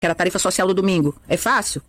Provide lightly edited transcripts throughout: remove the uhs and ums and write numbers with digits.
era a tarifa social do domingo. É fácil?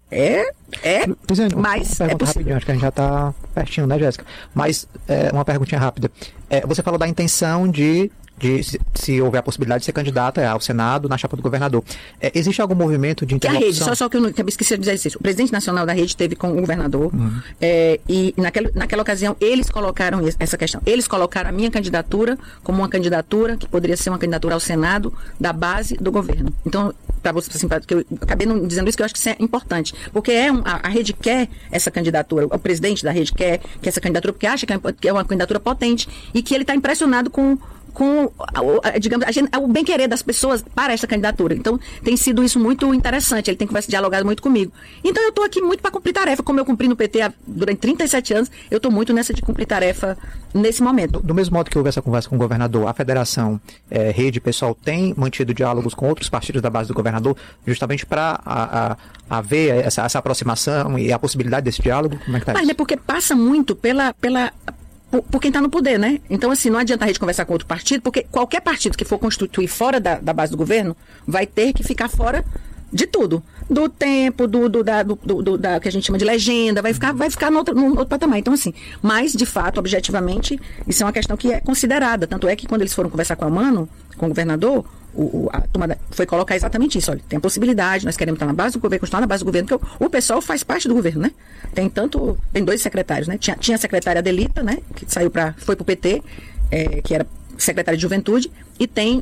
Mas é possível. Rapidinho, acho que a gente já está pertinho, né, Jéssica? Mas uma perguntinha rápida. Você falou da intenção de se houver a possibilidade de ser candidata ao Senado na chapa do governador. Existe algum movimento de interlocução? A rede, só que eu não esqueci de dizer isso. O presidente nacional da rede esteve com o governador e naquela ocasião eles colocaram essa questão. Eles colocaram a minha candidatura como uma candidatura que poderia ser uma candidatura ao Senado da base do governo. Então, para você, assim, que eu acabei não dizendo isso, que eu acho que isso é importante. Porque a rede quer essa candidatura, o presidente da rede quer essa candidatura, porque acha que é uma candidatura potente e que ele está impressionado com digamos, o bem-querer das pessoas para essa candidatura. Então, tem sido isso muito interessante. Ele tem dialogado muito comigo. Então, eu estou aqui muito para cumprir tarefa. Como eu cumpri no PT durante 37 anos, eu estou muito nessa de cumprir tarefa nesse momento. Do mesmo modo que houve essa conversa com o governador, a Federação Rede Pessoal tem mantido diálogos com outros partidos da base do governador, justamente para haver essa aproximação e a possibilidade desse diálogo? Como é que está isso? Porque passa muito por quem está no poder, né? Então, assim, não adianta a gente conversar com outro partido, porque qualquer partido que for constituir fora da base do governo vai ter que ficar fora de tudo. Do tempo, da que a gente chama de legenda, vai ficar no outro patamar. Então, assim, mas, de fato, objetivamente, isso é uma questão que é considerada. Tanto é que quando eles foram conversar com o governador, a turma foi colocar exatamente isso. Olha, tem a possibilidade, nós queremos estar na base do governo, continuar na base do governo, porque o pessoal faz parte do governo, né? Tem 2 secretários, né? Tinha a secretária Adelita, né? Que foi pro PT, que era secretária de Juventude, e tem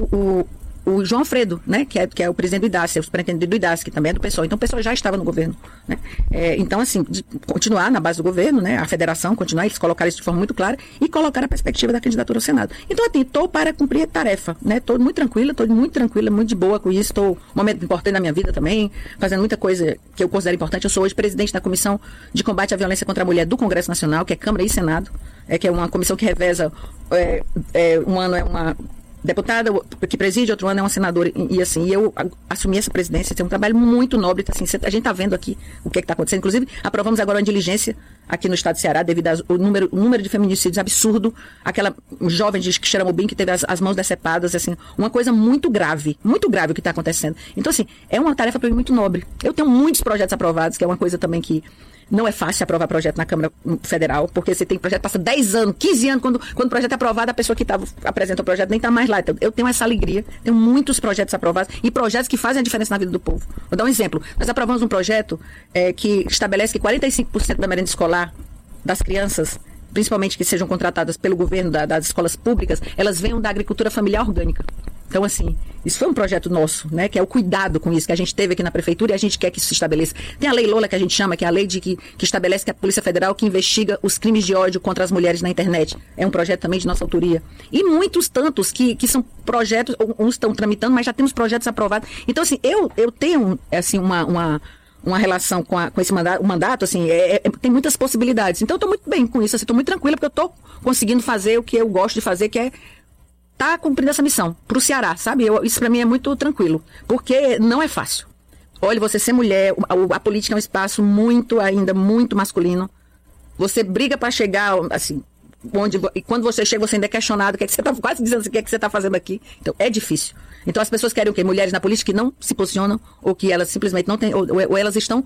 o João Alfredo, né, que é o presidente do IDASC, o superintendente do IDASC, que também é do PSOL. Então, o PSOL já estava no governo, né? Então, assim, de continuar na base do governo, né, a federação continuar, eles colocaram isso de forma muito clara e colocaram a perspectiva da candidatura ao Senado. Então, assim, estou para cumprir a tarefa, né? Estou muito tranquila, muito de boa com isso. Estou um momento importante na minha vida também, fazendo muita coisa que eu considero importante. Eu sou hoje presidente da Comissão de Combate à Violência contra a Mulher do Congresso Nacional, que é Câmara e Senado, que é uma comissão que reveza, um ano é uma deputada que preside, outro ano é uma senadora, e eu assumi essa presidência. Tem um trabalho muito nobre, assim, a gente está vendo aqui o que está acontecendo. Inclusive, aprovamos agora uma diligência aqui no estado de Ceará, devido ao número de feminicídios absurdo, aquela jovem de Xeramobim que teve as mãos decepadas, assim, uma coisa muito grave o que está acontecendo. Então, assim, é uma tarefa para mim muito nobre. Eu tenho muitos projetos aprovados, que é uma coisa também que não é fácil aprovar projeto na Câmara Federal, porque você tem projeto, passa 10 anos, 15 anos, quando o projeto é aprovado, a pessoa que apresenta o projeto nem está mais lá. Então, eu tenho essa alegria, tenho muitos projetos aprovados e projetos que fazem a diferença na vida do povo. Vou dar um exemplo. Nós aprovamos um projeto que estabelece que 45% da merenda escolar das crianças, principalmente que sejam contratadas pelo governo das escolas públicas, elas venham da agricultura familiar orgânica. Então, assim, isso foi um projeto nosso, né? Que é o cuidado com isso, que a gente teve aqui na prefeitura e a gente quer que isso se estabeleça. Tem a Lei Lola, que a gente chama, que é a lei que estabelece que a Polícia Federal que investiga os crimes de ódio contra as mulheres na internet. É um projeto também de nossa autoria. E muitos tantos que são projetos, uns estão tramitando, mas já temos projetos aprovados. Então, assim, eu tenho, assim, uma relação com esse mandato, assim, tem muitas possibilidades. Então, eu estou muito bem com isso, estou muito tranquila, porque eu estou conseguindo fazer o que eu gosto de fazer, que é tá cumprindo essa missão pro Ceará, sabe? Isso para mim é muito tranquilo, porque não é fácil. Olha, você ser mulher, a política é um espaço ainda muito masculino. Você briga para chegar, assim, e quando você chega, você ainda é questionado, o que é que você tá quase dizendo, o que é que você tá fazendo aqui? Então, é difícil. Então, as pessoas querem o quê? Mulheres na política que não se posicionam, ou que elas simplesmente não têm, ou elas estão,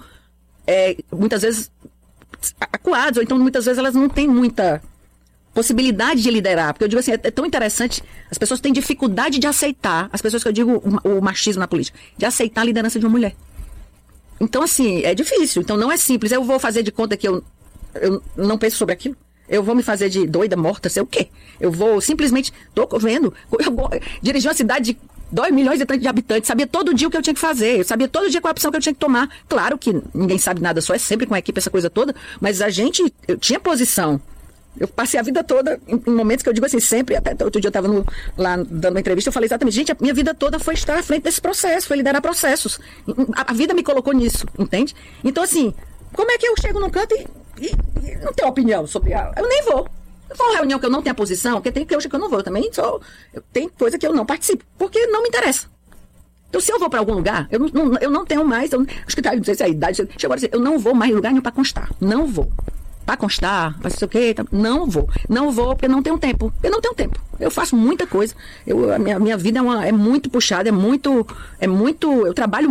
muitas vezes, acuadas, ou então, muitas vezes, elas não têm muita possibilidade de liderar, porque eu digo assim, é tão interessante, as pessoas têm dificuldade de aceitar, as pessoas que eu digo o machismo na política, de aceitar a liderança de uma mulher. Então, assim, é difícil, então não é simples, eu vou fazer de conta que eu não penso sobre aquilo, eu vou me fazer de doida, morta, sei o quê, eu vou simplesmente, tô vendo, dirigir uma cidade de 2 milhões e tanto de habitantes, sabia todo dia o que eu tinha que fazer, eu sabia todo dia qual a opção que eu tinha que tomar, claro que ninguém sabe nada, só é sempre com a equipe essa coisa toda, mas eu tinha posição. Eu passei a vida toda, em momentos que eu digo assim, sempre, até outro dia eu estava lá dando uma entrevista, eu falei exatamente, gente, a minha vida toda foi estar à frente desse processo, foi liderar processos. A vida me colocou nisso, entende? Então, assim, como é que eu chego num canto e não tenho opinião sobre eu nem vou. Se for uma reunião que eu não tenho a posição, porque tem coisa que eu não vou, eu também tem coisa que eu não participo, porque não me interessa. Então, se eu vou para algum lugar, eu não tenho mais, acho que não sei se a idade chegou a dizer, eu não vou mais em lugar nenhum para constar, não vou. para constar, para sei o quê. Não vou. Não vou porque não tenho tempo. Eu não tenho tempo. Eu faço muita coisa. A minha vida é muito puxada, é muito. Eu trabalho